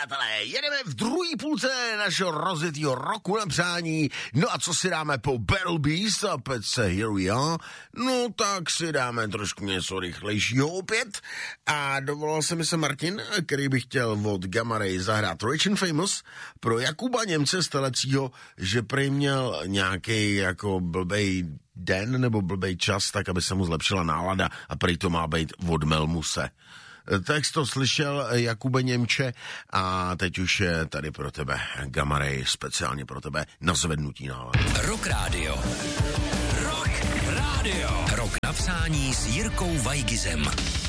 přátelé, jedeme v druhé půlce našeho rozjetýho roku na přání. No a co si dáme po Battle Beast a pece Here We Are? No tak si dáme trošku něco rychlejšího opět. A dovolal se mi se Martin, který by chtěl od Gamma Ray zahrát Rich and Famous pro Jakuba Němce z Telecího, že prej měl nějaký jako blbej den nebo blbej čas, tak aby se mu zlepšila nálada a prej to má být od Melmuse. Tak jsi to slyšel, Jakube Němče, a teď už je tady pro tebe Gamma Ray, speciálně pro tebe na zvednutí nálady. Rock Radio. Rock Radio. Rock na přání s Jirkou Vajgizem.